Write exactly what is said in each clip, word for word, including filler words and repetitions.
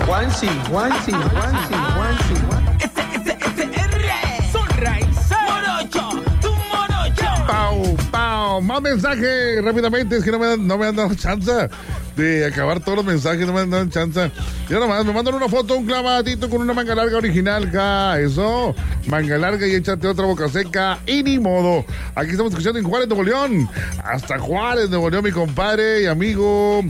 Juansi, Juansi, Juansi, Juansi. Pau, pau, más mensajes rápidamente, es que no me, dan, no me han dado chance de acabar todos los mensajes, no me han dado chance. Yo nomás me mandan una foto, un clavadito con una manga larga original, acá, eso, manga larga y échate otra boca seca y ni modo. Aquí estamos escuchando en Juárez, Nuevo León, hasta Juárez, Nuevo León, mi compadre y amigo,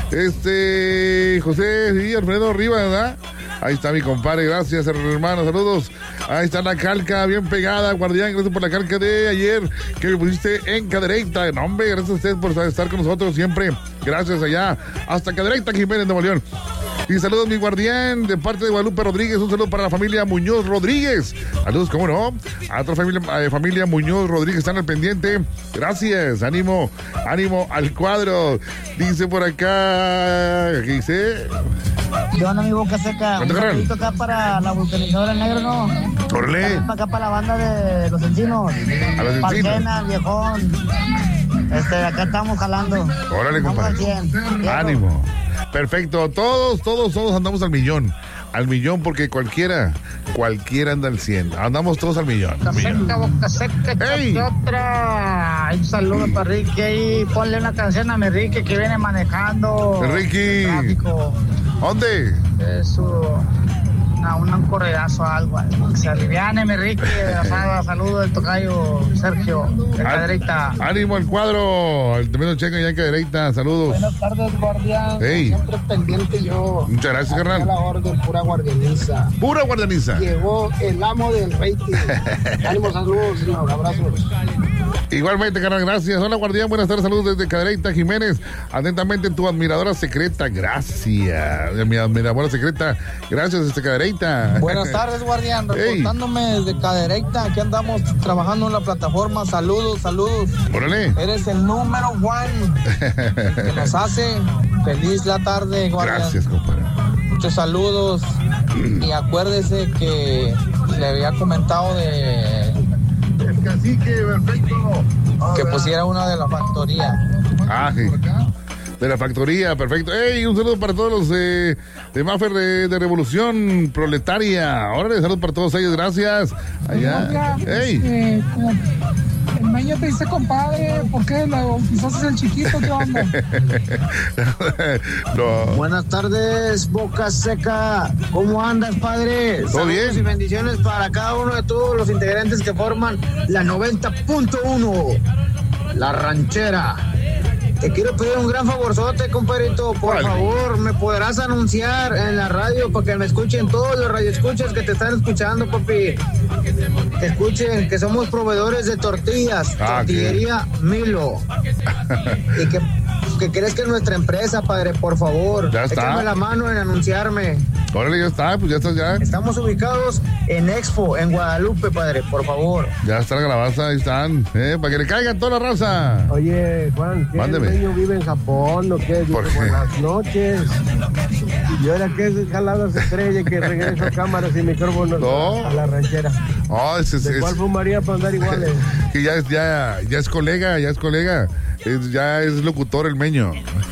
este, José y Alfredo Rivas, ¿verdad? Ahí está mi compadre, gracias hermano, saludos. Ahí está la calca bien pegada, guardián, gracias por la calca de ayer que me pusiste en Cadereyta. No, hombre, gracias a ustedes por estar con nosotros siempre. Gracias allá, hasta Cadereyta, Jiménez, Nuevo León. Y saludos mi guardián de parte de Guadalupe Rodríguez, un saludo para la familia Muñoz Rodríguez. Saludos, ¿cómo no? A otra familia, eh, familia Muñoz Rodríguez, están al pendiente. Gracias, ánimo, ánimo al cuadro. Dice por acá, ¿qué dice? Yo ando mi boca seca. Un saludito acá para la vulcanizadora negro, ¿no? Orle. Para acá para la banda de los encinos. A los encinos. Parquena, viejón. Este, acá estamos jalando. Órale, compadre. Ánimo. Perfecto. Todos, todos, todos andamos al millón. Al millón porque cualquiera, cualquiera anda al cien. Andamos todos al millón. Boca seca, boca seca, ¡Ey! otra. Un saludo para Ricky ahí. Ponle una canción a mi Ricky que viene manejando. Ricky. Tráfico. ¿Dónde? Eso. Una, un corredazo o algo. Que se aliviane, mi Ricky. Saludo del tocayo Sergio, de Cadereyta. Ánimo al cuadro. El tremendo checa ya en Cadereyta. Saludos. Buenas tardes, guardián. Hey. Siempre pendiente yo. Muchas gracias, carnal. A la orden, pura guardianiza. Pura guardianiza. Llegó el amo del rating. Ánimo, saludos, señor. Abrazos. Igualmente, carnal, gracias. Hola, guardián, buenas tardes, saludos desde Cadereyta, Jiménez. Atentamente, tu admiradora secreta, gracias. Mi admiradora secreta, gracias, desde Cadereyta. Buenas tardes, guardián. Reportándome hey. desde Cadereyta. Aquí andamos trabajando en la plataforma. Saludos, saludos. Órale. Eres el número one que nos hace feliz la tarde, guardián. Gracias, compadre. Muchos saludos. Y acuérdese que le había comentado de... El cacique, perfecto. Que pusiera una de la factoría. Ah, sí. De la factoría, perfecto. ¡Ey! Un saludo para todos los de, de Maffer de, de Revolución Proletaria. Órale, saludos para todos ellos, gracias. Allá. ¡Ey! Este, el meño te dice compadre, ¿por qué? Quizás es el chiquito, ¿qué onda? No. Buenas tardes, boca seca. ¿Cómo andas, padre? ¿Todo Saludos bien? y bendiciones para cada uno de todos los integrantes que forman la noventa punto uno, La Ranchera. Te quiero pedir un gran favorzote, compadrito. Por Vale. favor, ¿me podrás anunciar en la radio para que me escuchen todos los radioescuchas que te están escuchando, papi? Que escuchen que somos proveedores de tortillas. Ah, Tortillería Milo. Y que, que crezca nuestra empresa, padre, por favor. Ya está. Échame la mano en anunciarme. Órale, ya está, pues ya está, ya. Estamos ubicados en Expo, en Guadalupe, padre, por favor. Ya está la grabaza, ahí están. Eh, para que le caigan toda la raza. Oye, Juan, ¿qué Mándeme. el niño vive en Japón o qué? Dice, ¿Por qué? buenas noches. Y ahora que es jalada se estrella que regresa cámaras y micrófonos No. a la ranchera. Oh, ese, ¿De ese, cuál fumaría para andar iguales? que ya es, ya, ya es colega, ya es colega. Es, ya es locutor el meño.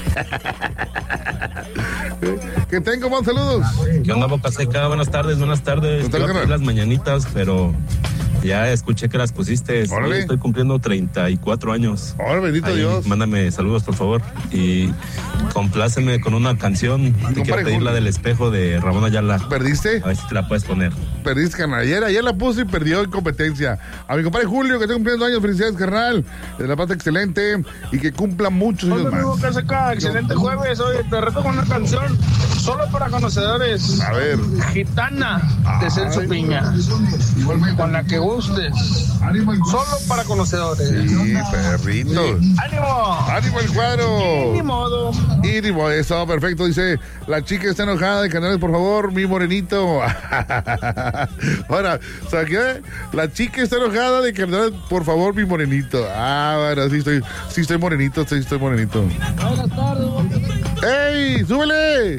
Que tengo más saludos. ¿Qué onda, boca seca? Buenas tardes, buenas tardes. ¿Qué tal, Iba a pedir las mañanitas, pero ya escuché que las pusiste. Órale. Hoy estoy cumpliendo treinta y cuatro años. Órale, bendito Ahí, Dios. Mándame saludos, por favor. Y compláceme con una canción. Te compadre quiero pedir Julio. la del espejo de Ramón Ayala. ¿Perdiste? A ver si te la puedes poner. Perdiste, carnal. Ayer, ayer la puse y perdió en competencia. A mi compadre Julio, que está cumpliendo años. Felicidades, carnal. De la pata excelente. Y que cumpla muchos años Hola, más. amigo K C K, excelente jueves. Oye, te reto con una canción solo para conocedores. A ver. Gitana, de Celso Ay. Piña. Con la que gustes. Solo para conocedores. Sí, perrito. ¡Ánimo! ¡Ánimo el cuadro! Ni modo. Y ni modo, eso, perfecto. Dice, la chica está enojada de Canales, por favor, mi morenito. Ahora, ¿sabes qué? La chica está enojada de Canales, por favor, mi morenito. Ah, bueno, sí estoy, sí estoy morenito, sí estoy morenito. Buenas tardes, ¡Ey! ¡Súbele!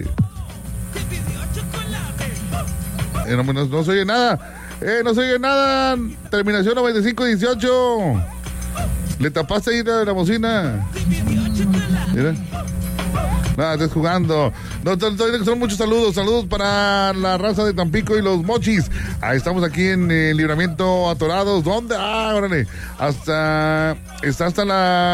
Eh, no, no, no se oye nada. Eh, no se oye nada. Terminación noventa y cinco dieciocho. Le tapaste ahí la, la bocina. Mira. Nada, estés jugando. No, to- to- son muchos saludos. Saludos para la raza de Tampico y los Mochis. Ahí estamos aquí en el Libramiento Atorados. ¿Dónde? Ah, órale. Hasta... Está hasta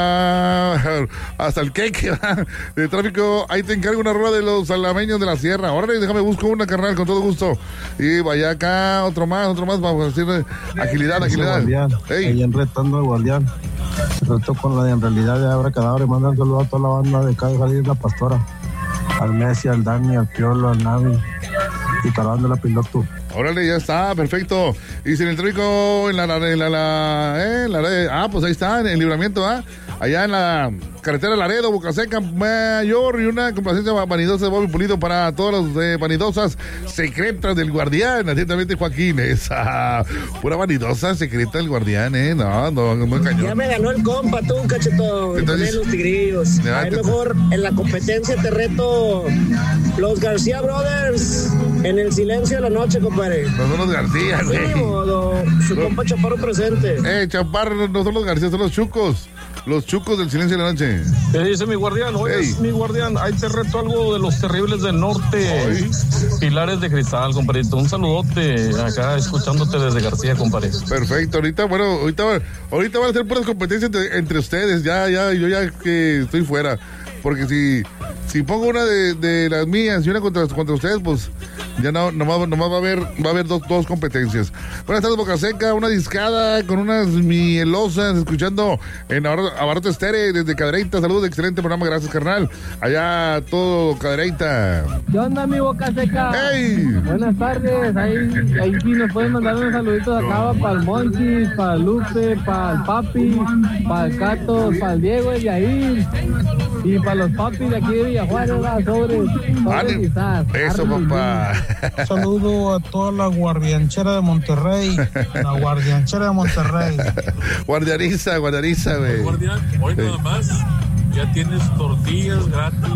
la... Hasta el queque, ¿verdad? De tráfico. Ahí te encargo una rueda de los salameños de la sierra. Órale, déjame busco una, carnal, con todo gusto. Y vaya acá, otro más, otro más. Vamos a decir agilidad, agilidad. Ahí en retando el guardián. Reto con la de en realidad de Abra Cadabra. Y mandan saludos a toda la banda de acá de Salir La Pastora. Al Messi, al Dani, al Piolo, al Navi. Y para la piloto. Órale, ya está, perfecto. Y si en el tráfico, en la, en la, en la, eh, en la, ah, pues ahí está, en el Libramiento, ¿ah? Allá en la carretera Laredo, Bocaseca, Mayor, y una complacencia vanidosa de Bobby Pulido para todas las eh, vanidosas secretas del Guardián. Atentamente, Joaquín, esa pura vanidosa secreta del Guardián, ¿eh? No, no, no, no cañón. Ya me ganó el compa, tú, cachetón. Entonces, Con los tigrillos. ya, Ahí te- mejor en la competencia te reto los García Brothers en el silencio de la noche, compadre. No son los García, Sí, güey. modo, su compa Chaparro presente. Eh, Chaparro, no son los García, son los Chucos. Los Chucos del Silencio de la Noche. ¿Qué dice mi guardián? Oye, Ey. es mi guardián. Ahí te reto algo de los terribles del norte. Pilares de cristal, compadrito. Un saludote acá escuchándote desde García, compadre. Perfecto, ahorita, bueno, ahorita, ahorita van a ser puras competencias entre, entre ustedes, ya, ya, yo ya que estoy fuera, porque si, si pongo una de, de las mías y una contra, contra ustedes, pues ya no, nomás, nomás va a haber, va a haber dos, dos competencias. Buenas tardes, Boca Seca, una discada con unas mielosas, escuchando en Abar- Abarrotes Tere desde Cadereyta. Saludos, excelente programa, gracias, carnal. Allá todo Cadereyta. ¿Qué onda, mi Boca Seca? ¡Ey! Buenas tardes. Ahí, ahí sí nos pueden mandar unos saluditos acá para el Monchis, para el Lupe, para el Papi, para el Cato, para el Diego, el Yair. Y para los papis de aquí de Villajuárez, ¿verdad? Sobres, sobres quizás. Eso, papá. Saludo a toda la guardianchera de Monterrey. La guardianchera de Monterrey. Guardianiza, guardianiza, güey. Guardián, hoy nada más ya tienes tortillas gratis.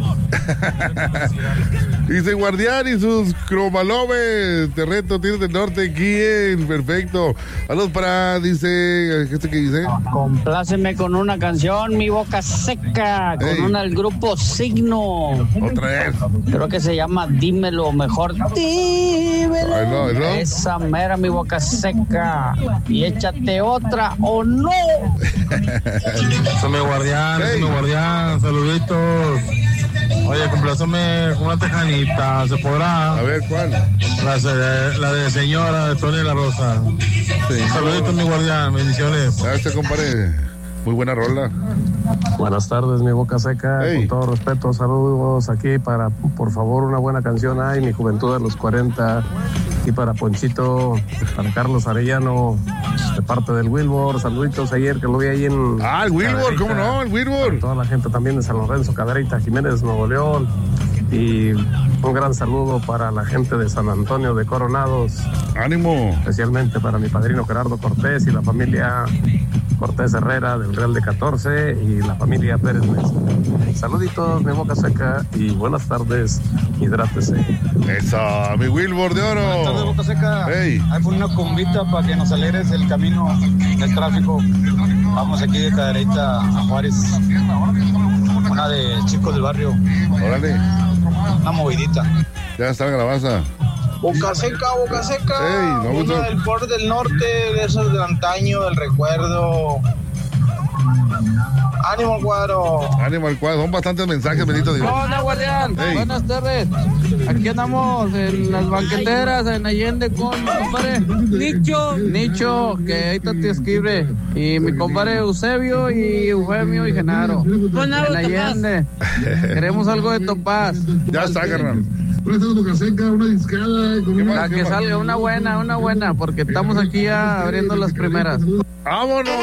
Dice Guardián y sus cromalobes. Te reto, tienes del norte. ¿Quién? Perfecto. Saludos para, dice, ¿este qué dice? Compláceme con una canción, mi Boca Seca, con Ey. una del grupo Signo. Otra vez. Creo que se llama Dímelo, mejor dímelo. Ay, no, no. Esa mera, mi Boca Seca. Y échate otra o no. Eso mi guardián, eso mi guardián, saluditos. Oye, complázame con una tejanita, ¿se podrá? A ver, ¿cuál? La, de- la de señora de Tony La Rosa. Saluditos, mi guardián, bendiciones. Gracias, compadre. Muy buena rola. Buenas tardes, mi Boca Seca. Hey. Con todo respeto, saludos aquí para, por favor, una buena canción. Ay, mi juventud de los cuarenta. Y para Ponchito, para Carlos Arellano, de parte del Wilbur. Saluditos ayer que lo vi ahí en. Ah, el Wilbur, ¿cómo no? El Wilbur. Para toda la gente también de San Lorenzo, Cadereyta, Jiménez, Nuevo León. Y un gran saludo para la gente de San Antonio de Coronados. ¡Ánimo! Especialmente para mi padrino Gerardo Cortés y la familia Cortés Herrera del Real de catorce y la familia Pérez Mesa. Saluditos, mi Boca Seca, y buenas tardes, hidrátese. Eso, mi Wilbur de Buenas tardes, oro. Boca Seca. Hey. Ahí pone una combita para que nos alegres el camino del tráfico. Vamos aquí de Cadereyta a Juárez. Una de Chicos del Barrio. Órale. Una movidita. Ya está la grabaza. Boca Seca, Boca Seca. Ey, no, Uno no. del por del norte, de esos de antaño, del recuerdo. Ánimo al cuadro. Ánimo al cuadro. Son bastantes mensajes, bendito Dios. Hola, guardián. Hey. Buenas tardes. Aquí andamos en las banqueteras, en Allende con mi compadre Nicho. Nicho, que ahí está te escribe. Y mi compadre Eusebio y Eufemio y Genaro. En Allende. Queremos algo de Topaz. Ya está, carnal. Una que salga una buena, una buena, porque estamos aquí ya abriendo las primeras. ¡Vámonos!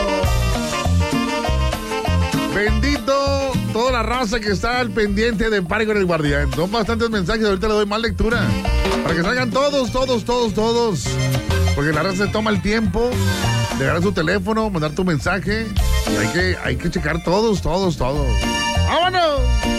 Bendito toda la raza que está al pendiente de Pare con el Guardián. Son bastantes mensajes, ahorita le doy más lectura. Para que salgan todos, todos, todos, todos. Porque la raza se toma el tiempo de agarrar su teléfono, mandar tu mensaje. Y hay que, hay que checar todos, todos, todos. ¡Vámonos!